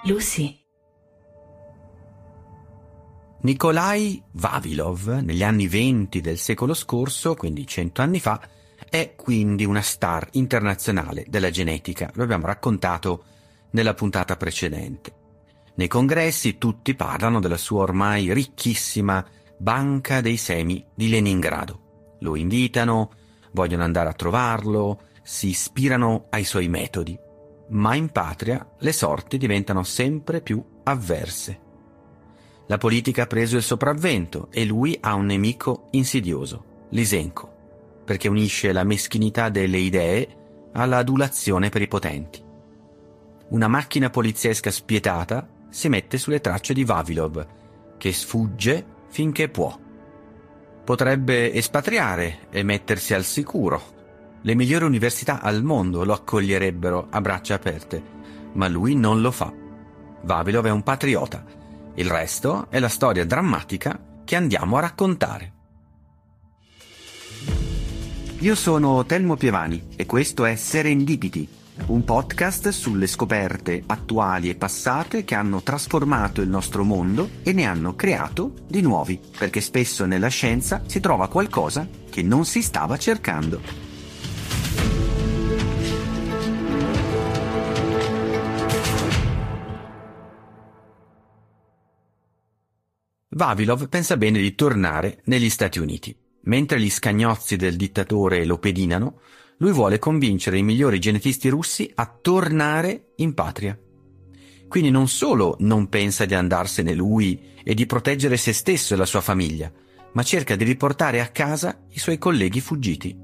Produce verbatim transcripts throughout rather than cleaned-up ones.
Lucy. Nikolai Vavilov, negli anni venti del secolo scorso, quindi cento anni fa, è quindi una star internazionale della genetica. Lo abbiamo raccontato nella puntata precedente. Nei congressi tutti parlano della sua ormai ricchissima banca dei semi di Leningrado. Lo invitano, vogliono andare a trovarlo, si ispirano ai suoi metodi. Ma in patria le sorti diventano sempre più avverse. La politica ha preso il sopravvento e lui ha un nemico insidioso, Lysenko, perché unisce la meschinità delle idee alla adulazione per i potenti. Una macchina poliziesca spietata si mette sulle tracce di Vavilov, che sfugge finché può. Potrebbe espatriare e mettersi al sicuro. Le migliori università al mondo lo accoglierebbero a braccia aperte, ma lui non lo fa. Vavilov è un patriota. Il resto è la storia drammatica che andiamo a raccontare. Io sono Telmo Pievani e questo è Serendipity, un podcast sulle scoperte attuali e passate che hanno trasformato il nostro mondo e ne hanno creato di nuovi, perché spesso nella scienza si trova qualcosa che non si stava cercando. Vavilov pensa bene di tornare negli Stati Uniti. Mentre gli scagnozzi del dittatore lo pedinano, lui vuole convincere i migliori genetisti russi a tornare in patria. Quindi non solo non pensa di andarsene lui e di proteggere se stesso e la sua famiglia, ma cerca di riportare a casa i suoi colleghi fuggiti.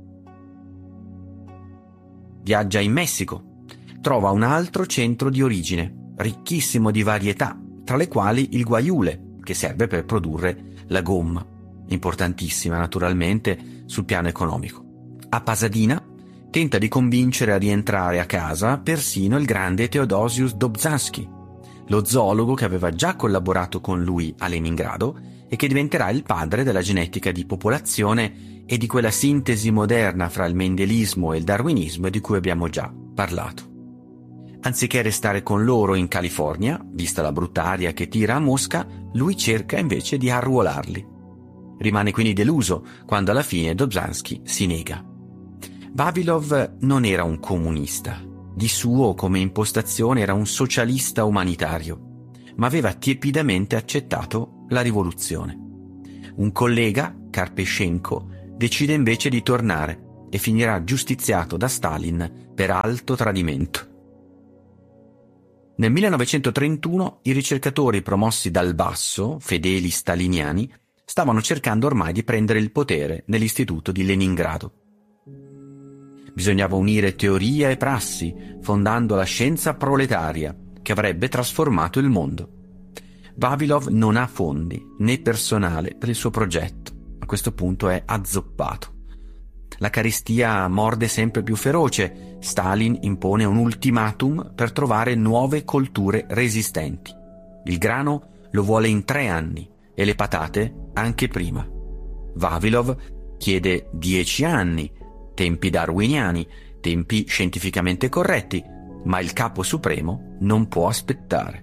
Viaggia in Messico, trova un altro centro di origine, ricchissimo di varietà, tra le quali il guaiule, che serve per produrre la gomma, importantissima naturalmente sul piano economico. A Pasadena tenta di convincere a rientrare a casa persino il grande Theodosius Dobzhansky, lo zoologo che aveva già collaborato con lui a Leningrado e che diventerà il padre della genetica di popolazione e di quella sintesi moderna fra il mendelismo e il darwinismo di cui abbiamo già parlato. Anziché restare con loro in California, vista la brutta aria che tira a Mosca, lui cerca invece di arruolarli. Rimane quindi deluso quando alla fine Dobzhansky si nega. Vavilov non era un comunista. Di suo, come impostazione, era un socialista umanitario, ma aveva tiepidamente accettato la rivoluzione. Un collega, Karpeshenko, decide invece di tornare e finirà giustiziato da Stalin per alto tradimento. Nel millenovecentotrentuno i ricercatori promossi dal basso, fedeli staliniani, stavano cercando ormai di prendere il potere nell'istituto di Leningrado. Bisognava unire teoria e prassi, fondando la scienza proletaria che avrebbe trasformato il mondo. Vavilov non ha fondi né personale per il suo progetto. A questo punto è azzoppato. La carestia morde sempre più feroce. Stalin impone un ultimatum per trovare nuove colture resistenti. Il grano lo vuole in tre anni e le patate anche prima. Vavilov chiede dieci anni, tempi darwiniani, tempi scientificamente corretti, ma il capo supremo non può aspettare.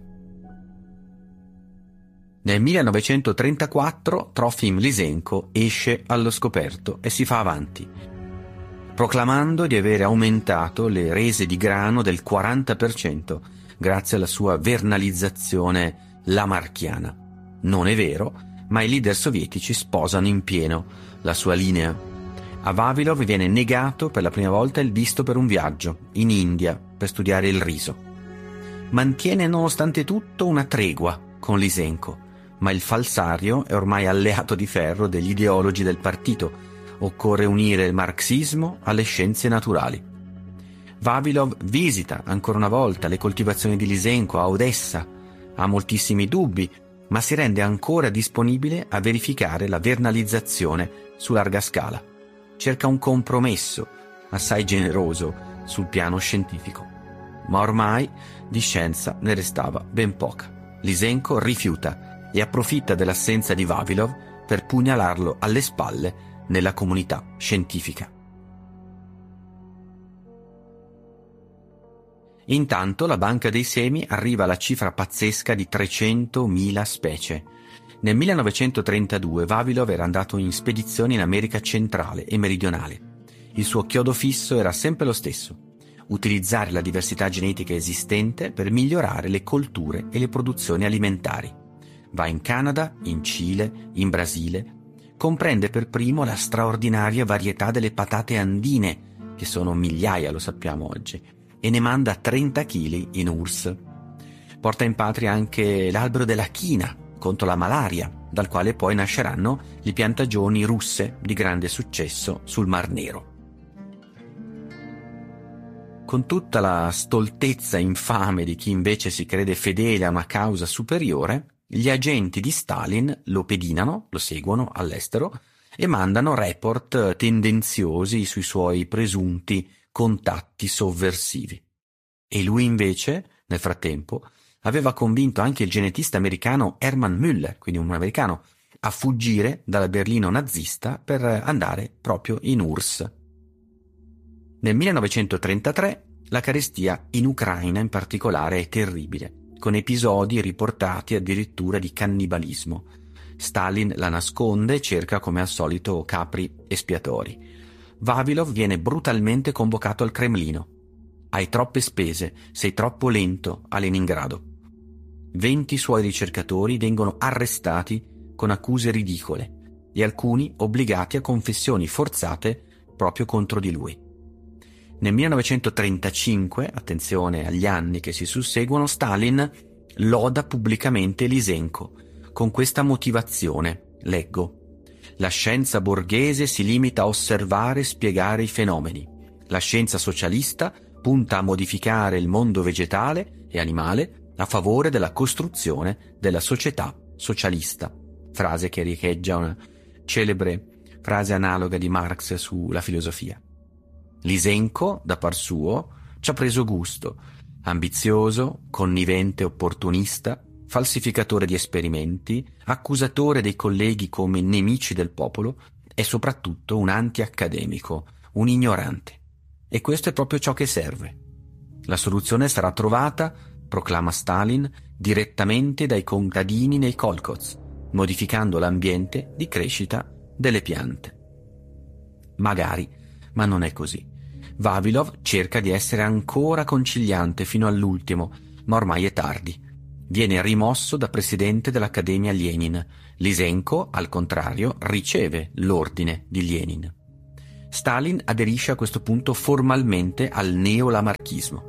Nel millenovecentotrentaquattro Trofim Lysenko esce allo scoperto e si fa avanti, proclamando di avere aumentato le rese di grano del quaranta per cento grazie alla sua vernalizzazione lamarckiana. Non è vero, ma i leader sovietici sposano in pieno la sua linea. A Vavilov viene negato per la prima volta il visto per un viaggio in India per studiare il riso. Mantiene nonostante tutto una tregua con Lysenko, ma il falsario è ormai alleato di ferro degli ideologi del partito. Occorre unire il marxismo alle scienze naturali. Vavilov visita ancora una volta le coltivazioni di Lysenko a Odessa, ha moltissimi dubbi, ma si rende ancora disponibile a verificare la vernalizzazione su larga scala. Cerca un compromesso assai generoso sul piano scientifico, ma ormai di scienza ne restava ben poca. Lysenko rifiuta e approfitta dell'assenza di Vavilov per pugnalarlo alle spalle nella comunità scientifica. Intanto la banca dei semi arriva alla cifra pazzesca di trecentomila specie. Nel millenovecentotrentadue Vavilov era andato in spedizione in America centrale e meridionale. Il suo chiodo fisso era sempre lo stesso: utilizzare la diversità genetica esistente per migliorare le colture e le produzioni alimentari. Va in Canada, in Cile, in Brasile. Comprende per primo la straordinaria varietà delle patate andine, che sono migliaia, lo sappiamo oggi, e ne manda trenta chili in U R S S. Porta in patria anche l'albero della china contro la malaria, dal quale poi nasceranno le piantagioni russe di grande successo sul Mar Nero. Con tutta la stoltezza infame di chi invece si crede fedele a una causa superiore, gli agenti di Stalin lo pedinano, lo seguono all'estero e mandano report tendenziosi sui suoi presunti contatti sovversivi. E lui invece, nel frattempo, aveva convinto anche il genetista americano Hermann Müller, quindi un americano, a fuggire dalla Berlino nazista per andare proprio in U R S S. Nel millenovecentotrentatré la carestia in Ucraina in particolare è terribile, con episodi riportati addirittura di cannibalismo. Stalin la nasconde e cerca come al solito capri espiatori. Vavilov viene brutalmente convocato al Cremlino. Hai troppe spese, sei troppo lento a Leningrado. Venti suoi ricercatori vengono arrestati con accuse ridicole e alcuni obbligati a confessioni forzate proprio contro di lui. Nel millenovecentotrentacinque, attenzione agli anni che si susseguono, Stalin loda pubblicamente Lysenko con questa motivazione, leggo: la scienza borghese si limita a osservare e spiegare i fenomeni. La scienza socialista punta a modificare il mondo vegetale e animale a favore della costruzione della società socialista. Frase che riecheggia una celebre frase analoga di Marx sulla filosofia. Lysenko, da par suo, ci ha preso gusto: ambizioso, connivente, opportunista, falsificatore di esperimenti, accusatore dei colleghi come nemici del popolo e soprattutto un anti-accademico, un ignorante. E questo è proprio ciò che serve. La soluzione sarà trovata, proclama Stalin, direttamente dai contadini nei kolkhoz, modificando l'ambiente di crescita delle piante. Magari, ma non è così. Vavilov cerca di essere ancora conciliante fino all'ultimo, ma ormai è tardi. Viene rimosso da presidente dell'Accademia Lenin. Lysenko, al contrario, riceve l'ordine di Lenin. Stalin aderisce a questo punto formalmente al neolamarchismo.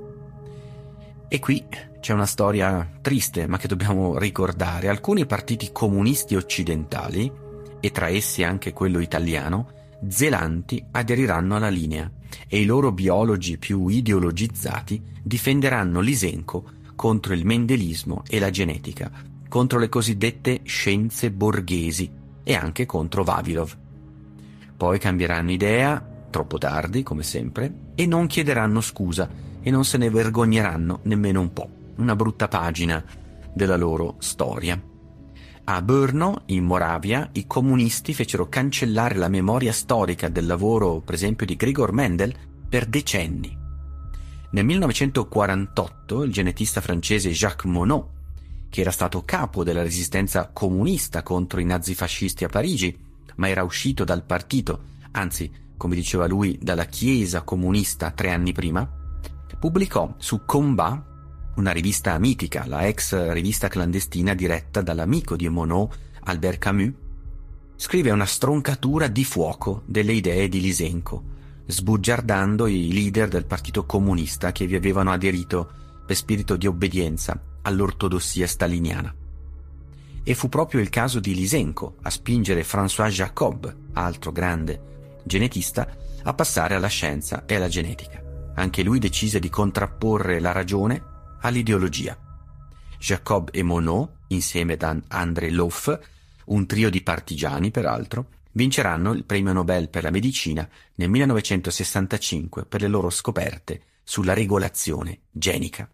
E qui c'è una storia triste, ma che dobbiamo ricordare. Alcuni partiti comunisti occidentali, e tra essi anche quello italiano, zelanti, aderiranno alla linea, e i loro biologi più ideologizzati difenderanno Lysenko contro il mendelismo e la genetica, contro le cosiddette scienze borghesi e anche contro Vavilov. Poi cambieranno idea, troppo tardi, come sempre, e non chiederanno scusa e non se ne vergogneranno nemmeno un po'. Una brutta pagina della loro storia. A Brno, in Moravia, i comunisti fecero cancellare la memoria storica del lavoro, per esempio, di Grigor Mendel per decenni. Nel millenovecentoquarantotto il genetista francese Jacques Monod, che era stato capo della resistenza comunista contro i nazifascisti a Parigi, ma era uscito dal partito, anzi, come diceva lui, dalla chiesa comunista tre anni prima, pubblicò su Combat, una rivista mitica, la ex rivista clandestina diretta dall'amico di Monod, Albert Camus, scrive una stroncatura di fuoco delle idee di Lysenko, sbugiardando i leader del partito comunista che vi avevano aderito per spirito di obbedienza all'ortodossia staliniana. E fu proprio il caso di Lysenko a spingere François Jacob, altro grande genetista, a passare alla scienza e alla genetica. Anche lui decise di contrapporre la ragione all'ideologia. Jacob e Monod, insieme ad André Loff, un trio di partigiani peraltro, vinceranno il premio Nobel per la medicina nel millenovecentosessantacinque per le loro scoperte sulla regolazione genica.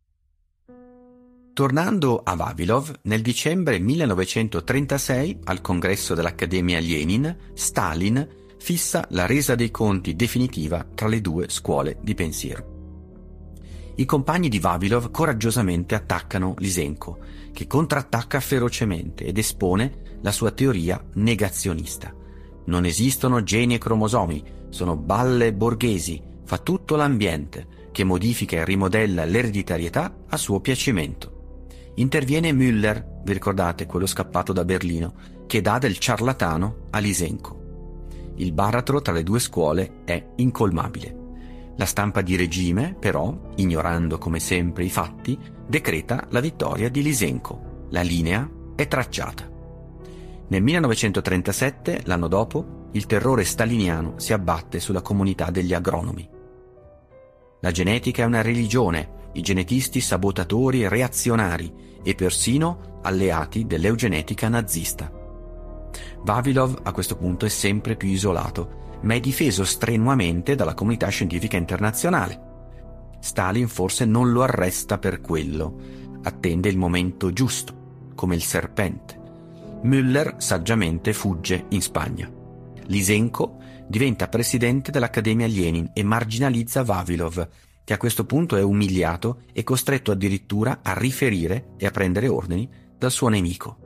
Tornando a Vavilov, nel dicembre millenovecentotrentasei, al congresso dell'Accademia Lenin, Stalin fissa la resa dei conti definitiva tra le due scuole di pensiero. I compagni di Vavilov coraggiosamente attaccano Lysenko, che contrattacca ferocemente ed espone la sua teoria negazionista. Non esistono geni e cromosomi, sono balle borghesi, fa tutto l'ambiente, che modifica e rimodella l'ereditarietà a suo piacimento. Interviene Müller, vi ricordate, quello scappato da Berlino, che dà del ciarlatano a Lysenko. Il baratro tra le due scuole è incolmabile. La stampa di regime, però, ignorando come sempre i fatti, decreta la vittoria di Lysenko. La linea è tracciata. Nel millenovecentotrentasette, l'anno dopo, il terrore staliniano si abbatte sulla comunità degli agronomi. La genetica è una religione, i genetisti sabotatori reazionari e persino alleati dell'eugenetica nazista. Vavilov a questo punto è sempre più isolato, ma è difeso strenuamente dalla comunità scientifica internazionale. Stalin forse non lo arresta per quello, attende il momento giusto, come il serpente. Müller saggiamente fugge in Spagna. Lysenko diventa presidente dell'Accademia Lenin e marginalizza Vavilov, che a questo punto è umiliato e costretto addirittura a riferire e a prendere ordini dal suo nemico.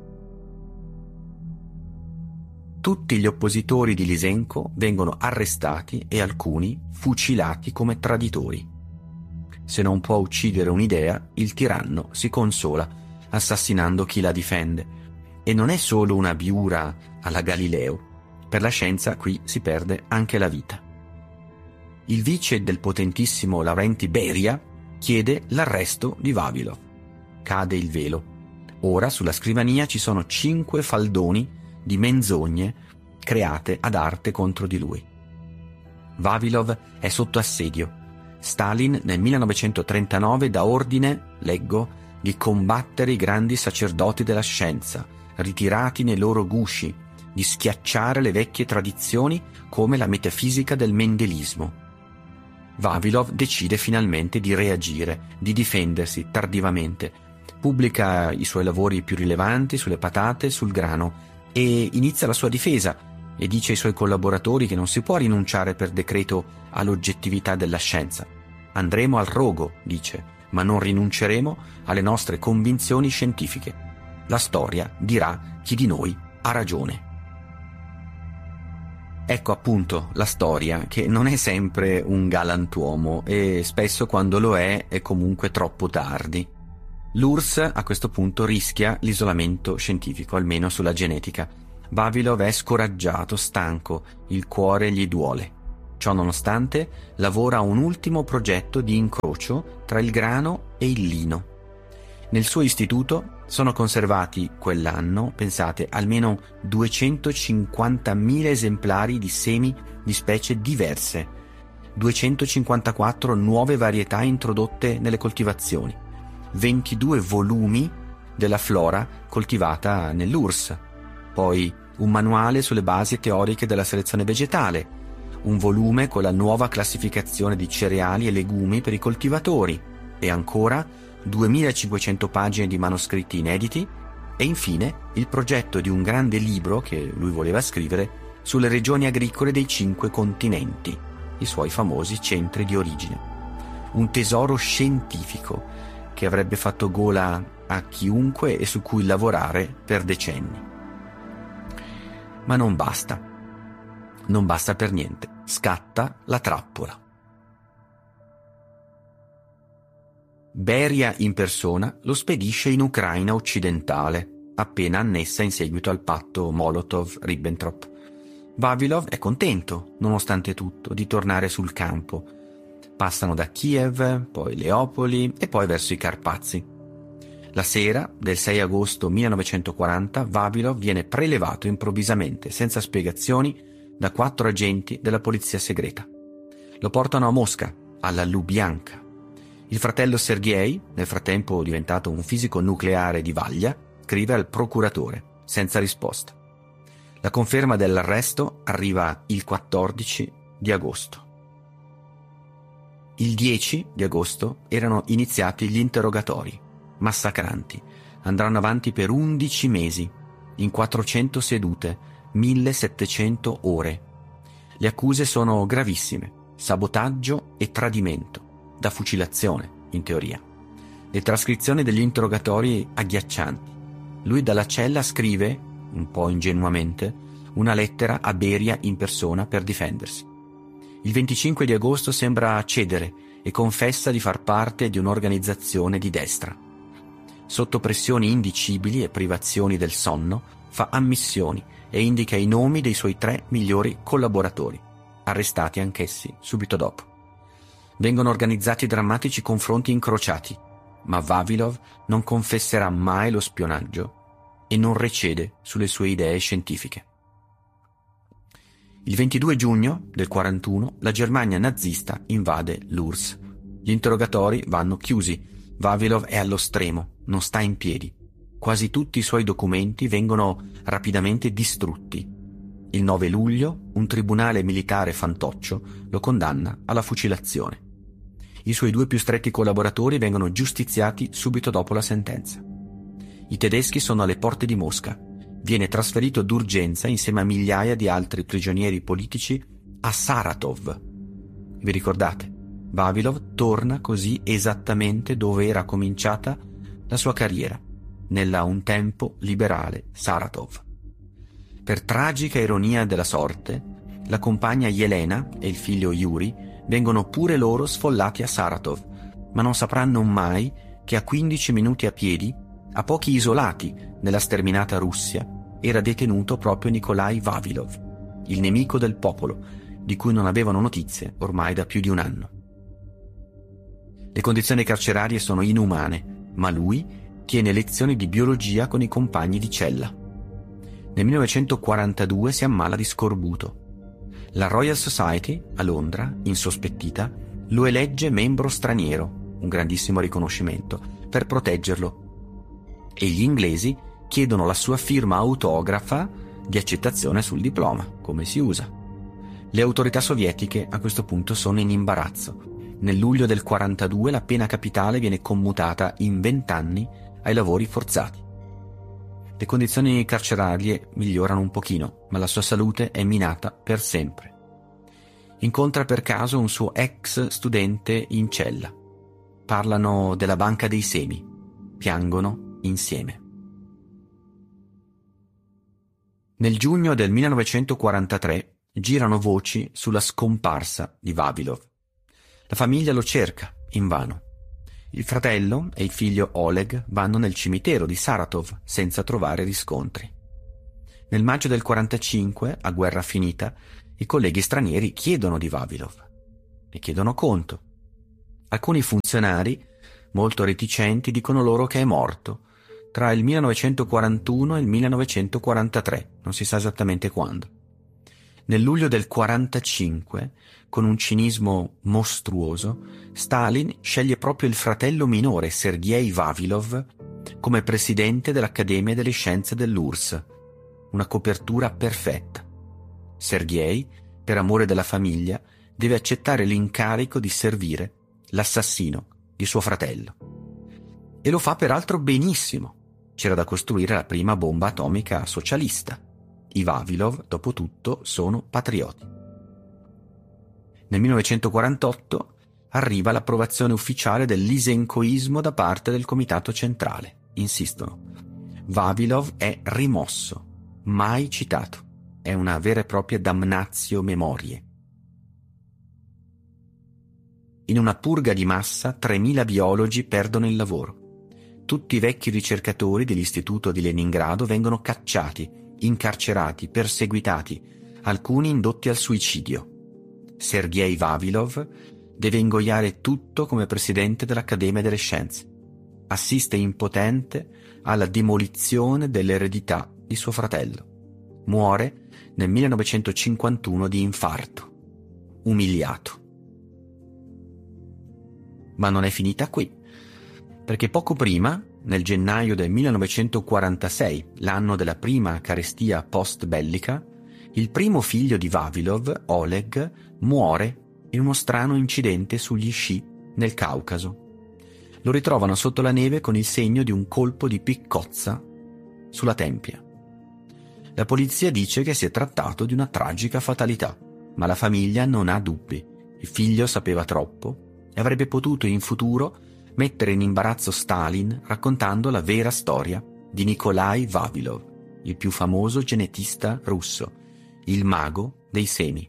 Tutti gli oppositori di Lysenko vengono arrestati e alcuni fucilati come traditori. Se non può uccidere un'idea, il tiranno si consola assassinando chi la difende. E non è solo una biura alla Galileo. Per la scienza qui si perde anche la vita. Il vice del potentissimo Lavrenti Beria chiede l'arresto di Vavilov. Cade il velo. Ora sulla scrivania ci sono cinque faldoni di menzogne create ad arte contro di lui. Vavilov è sotto assedio. Stalin nel millenovecentotrentanove dà ordine, leggo, di combattere i grandi sacerdoti della scienza, ritirati nei loro gusci, di schiacciare le vecchie tradizioni come la metafisica del mendelismo. Vavilov decide finalmente di reagire, di difendersi tardivamente. Pubblica i suoi lavori più rilevanti sulle patate e sul grano e inizia la sua difesa e dice ai suoi collaboratori che non si può rinunciare per decreto all'oggettività della scienza. Andremo al rogo, dice, ma non rinunceremo alle nostre convinzioni scientifiche. La storia dirà chi di noi ha ragione. Ecco appunto la storia, che non è sempre un galantuomo e spesso quando lo è è comunque troppo tardi. L'U R S S a questo punto rischia l'isolamento scientifico, almeno sulla genetica. Vavilov è scoraggiato, stanco, il cuore gli duole. Ciò nonostante lavora a un ultimo progetto di incrocio tra il grano e il lino. Nel suo istituto sono conservati quell'anno, pensate, almeno duecentocinquantamila esemplari di semi di specie diverse, duecentocinquantaquattro nuove varietà introdotte nelle coltivazioni, ventidue volumi della flora coltivata nell'U R S S, poi un manuale sulle basi teoriche della selezione vegetale, un volume con la nuova classificazione di cereali e legumi per i coltivatori e ancora duemilacinquecento pagine di manoscritti inediti e infine il progetto di un grande libro che lui voleva scrivere sulle regioni agricole dei cinque continenti, i suoi famosi centri di origine. Un tesoro scientifico che avrebbe fatto gola a chiunque e su cui lavorare per decenni. Ma non basta. Non basta per niente. Scatta la trappola. Beria in persona lo spedisce in Ucraina occidentale, appena annessa in seguito al patto Molotov-Ribbentrop. Vavilov è contento, nonostante tutto, di tornare sul campo. Passano da Kiev, poi Leopoli e poi verso i Carpazi. La sera del sei agosto millenovecentoquaranta Vavilov viene prelevato improvvisamente, senza spiegazioni, da quattro agenti della polizia segreta. Lo portano a Mosca, alla Lubianka. Il fratello Sergei, nel frattempo diventato un fisico nucleare di vaglia, scrive al procuratore, senza risposta. La conferma dell'arresto arriva il quattordici di agosto. Il dieci di agosto erano iniziati gli interrogatori, massacranti. Andranno avanti per undici mesi, in quattrocento sedute, millesettecento ore. Le accuse sono gravissime: sabotaggio e tradimento, da fucilazione, in teoria. Le trascrizioni degli interrogatori agghiaccianti. Lui dalla cella scrive, un po' ingenuamente, una lettera a Beria in persona per difendersi. Il venticinque di agosto sembra cedere e confessa di far parte di un'organizzazione di destra. Sotto pressioni indicibili e privazioni del sonno, fa ammissioni e indica i nomi dei suoi tre migliori collaboratori, arrestati anch'essi subito dopo. Vengono organizzati drammatici confronti incrociati, ma Vavilov non confesserà mai lo spionaggio e non recede sulle sue idee scientifiche. Il ventidue giugno del quarantuno la Germania nazista invade l'U R S S. Gli interrogatori vanno chiusi. Vavilov è allo stremo, non sta in piedi. Quasi tutti i suoi documenti vengono rapidamente distrutti. Il nove luglio un tribunale militare fantoccio lo condanna alla fucilazione. I suoi due più stretti collaboratori vengono giustiziati subito dopo la sentenza. I tedeschi sono alle porte di Mosca. Viene trasferito d'urgenza insieme a migliaia di altri prigionieri politici a Saratov. Vi ricordate? Vavilov torna così esattamente dove era cominciata la sua carriera, nella un tempo liberale Saratov. Per tragica ironia della sorte, la compagna Elena e il figlio Yuri vengono pure loro sfollati a Saratov, ma non sapranno mai che a quindici minuti a piedi, a pochi isolati nella sterminata Russia, era detenuto proprio Nikolai Vavilov, il nemico del popolo, di cui non avevano notizie ormai da più di un anno. Le condizioni carcerarie sono inumane, ma lui tiene lezioni di biologia con i compagni di cella. Nel millenovecentoquarantadue si ammala di scorbuto. La Royal Society, a Londra, insospettita, lo elegge membro straniero, un grandissimo riconoscimento, per proteggerlo. E gli inglesi chiedono la sua firma autografa di accettazione sul diploma, come si usa. Le autorità sovietiche a questo punto sono in imbarazzo. Nel luglio del quarantadue la pena capitale viene commutata in vent'anni ai lavori forzati. Le condizioni carcerarie migliorano un pochino, ma la sua salute è minata per sempre. Incontra per caso un suo ex studente in cella. Parlano della banca dei semi. Piangono insieme. Nel giugno del millenovecentoquarantatré girano voci sulla scomparsa di Vavilov. La famiglia lo cerca, invano. Il fratello e il figlio Oleg vanno nel cimitero di Saratov senza trovare riscontri. Nel maggio del quarantacinque, a guerra finita, i colleghi stranieri chiedono di Vavilov. Ne chiedono conto. Alcuni funzionari, molto reticenti, dicono loro che è morto tra il millenovecentoquarantuno e il millenovecentoquarantatré, non si sa esattamente quando. Nel luglio del quarantacinque, con un cinismo mostruoso, Stalin sceglie proprio il fratello minore, Sergei Vavilov, come presidente dell'Accademia delle Scienze dell'U R S S. Una copertura perfetta. Sergei, per amore della famiglia, deve accettare l'incarico di servire l'assassino di suo fratello. E lo fa peraltro benissimo. C'era da costruire la prima bomba atomica socialista. I Vavilov, dopo tutto, sono patrioti. Nel millenovecentoquarantotto arriva l'approvazione ufficiale del lysenkoismo da parte del Comitato Centrale. Insistono. Vavilov è rimosso, mai citato. È una vera e propria damnatio memoriae. In una purga di massa, tremila biologi perdono il lavoro. Tutti i vecchi ricercatori dell'Istituto di Leningrado vengono cacciati, incarcerati, perseguitati, alcuni indotti al suicidio. Sergei Vavilov deve ingoiare tutto come presidente dell'Accademia delle Scienze. Assiste impotente alla demolizione dell'eredità di suo fratello. Muore nel millenovecentocinquantuno di infarto, umiliato. Ma non è finita qui, perché poco prima, nel gennaio del millenovecentoquarantasei, l'anno della prima carestia post-bellica, il primo figlio di Vavilov, Oleg, muore in uno strano incidente sugli sci nel Caucaso. Lo ritrovano sotto la neve con il segno di un colpo di piccozza sulla tempia. La polizia dice che si è trattato di una tragica fatalità, ma la famiglia non ha dubbi. Il figlio sapeva troppo e avrebbe potuto in futuro mettere in imbarazzo Stalin raccontando la vera storia di Nikolai Vavilov, il più famoso genetista russo, il mago dei semi.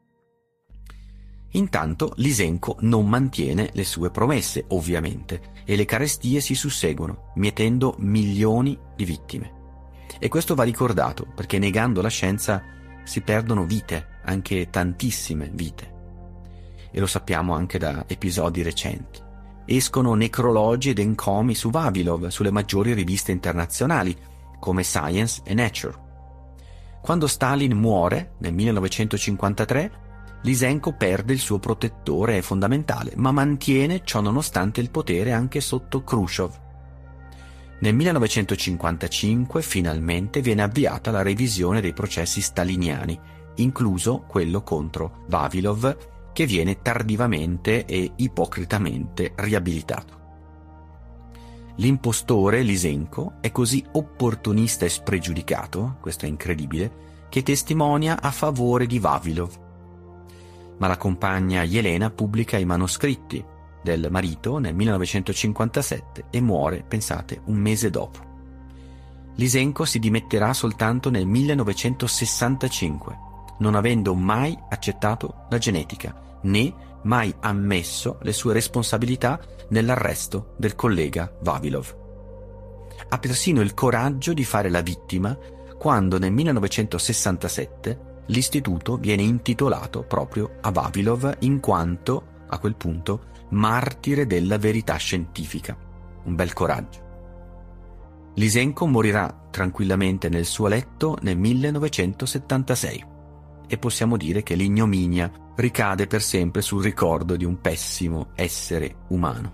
Intanto Lysenko non mantiene le sue promesse, ovviamente, e le carestie si susseguono, mietendo milioni di vittime. E questo va ricordato, perché negando la scienza si perdono vite, anche tantissime vite. E lo sappiamo anche da episodi recenti. Escono necrologi ed encomi su Vavilov sulle maggiori riviste internazionali, come Science e Nature. Quando Stalin muore, nel millenovecentocinquantatré, Lysenko perde il suo protettore fondamentale, ma mantiene ciò nonostante il potere anche sotto Khrushchev. Nel millenovecentocinquantacinque finalmente viene avviata la revisione dei processi staliniani, incluso quello contro Vavilov, che viene tardivamente e ipocritamente riabilitato. L'impostore Lysenko è così opportunista e spregiudicato, questo è incredibile, che testimonia a favore di Vavilov. Ma la compagna Elena pubblica i manoscritti del marito nel millenovecentocinquantasette e muore, pensate, un mese dopo. Lysenko si dimetterà soltanto nel millenovecentosessantacinque, non avendo mai accettato la genetica, né mai ammesso le sue responsabilità nell'arresto del collega Vavilov. Ha persino il coraggio di fare la vittima quando nel millenovecentosessantasette l'istituto viene intitolato proprio a Vavilov in quanto, a quel punto, martire della verità scientifica. Un bel coraggio. Lysenko morirà tranquillamente nel suo letto nel millenovecentosettantasei e possiamo dire che l'ignominia ricade per sempre sul ricordo di un pessimo essere umano.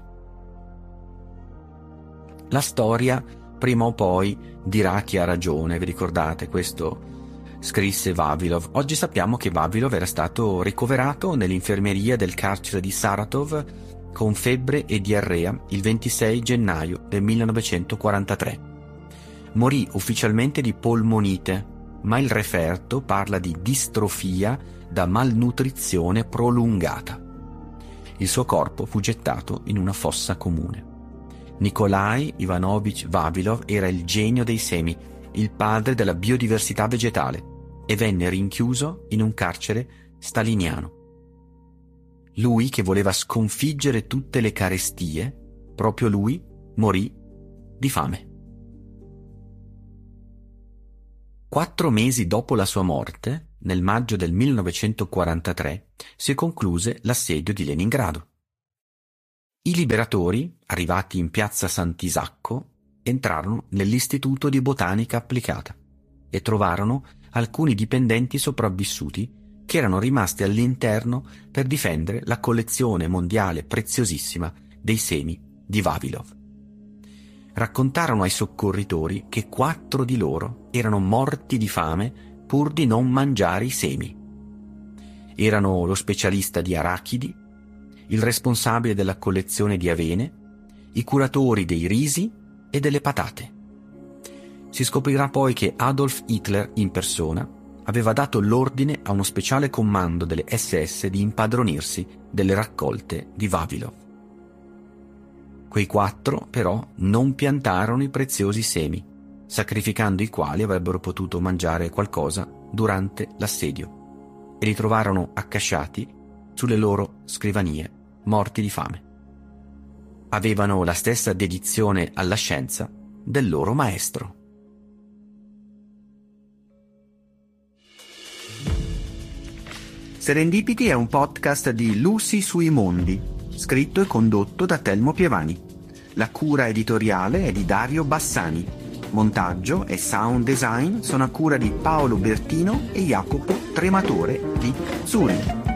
La storia, prima o poi, dirà chi ha ragione, vi ricordate questo? Scrisse Vavilov. Oggi sappiamo che Vavilov era stato ricoverato nell'infermeria del carcere di Saratov con febbre e diarrea il ventisei gennaio del millenovecentoquarantatré. Morì ufficialmente di polmonite, ma il referto parla di distrofia da malnutrizione prolungata. Il suo corpo fu gettato in una fossa comune. Nikolai Ivanovich Vavilov era il genio dei semi, il padre della biodiversità vegetale, e venne rinchiuso in un carcere staliniano. Lui che voleva sconfiggere tutte le carestie, proprio lui morì di fame. Quattro mesi dopo la sua morte, nel maggio del millenovecentoquarantatré, si concluse l'assedio di Leningrado. I liberatori, arrivati in piazza Sant'Isacco, entrarono nell'Istituto di Botanica Applicata e trovarono alcuni dipendenti sopravvissuti che erano rimasti all'interno per difendere la collezione mondiale preziosissima dei semi di Vavilov. Raccontarono ai soccorritori che quattro di loro erano morti di fame pur di non mangiare i semi. Erano lo specialista di arachidi, il responsabile della collezione di avene, i curatori dei risi e delle patate. Si scoprirà poi che Adolf Hitler in persona aveva dato l'ordine a uno speciale comando delle esse esse di impadronirsi delle raccolte di Vavilov. Quei quattro, però, non piantarono i preziosi semi, sacrificando i quali avrebbero potuto mangiare qualcosa durante l'assedio, e li trovarono accasciati sulle loro scrivanie, morti di fame. Avevano la stessa dedizione alla scienza del loro maestro. Serendipity è un podcast di Lucy sui mondi, scritto e condotto da Telmo Pievani. La cura editoriale è di Dario Bassani. Montaggio e sound design sono a cura di Paolo Bertino e Jacopo Trematore di Zurich.